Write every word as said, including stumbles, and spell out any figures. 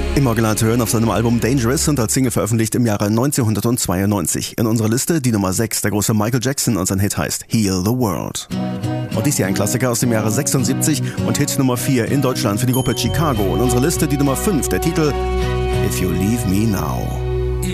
Im Original zu hören auf seinem Album Dangerous und als Single veröffentlicht im Jahre neunzehnhundertzweiundneunzig. In unserer Liste die Nummer sechs, der große Michael Jackson, und sein Hit heißt Heal the World. Und dies hier ein Klassiker aus dem Jahre sechsundsiebzig und Hit Nummer vier in Deutschland für die Gruppe Chicago. In unserer Liste die Nummer fünf, der Titel If You Leave Me Now.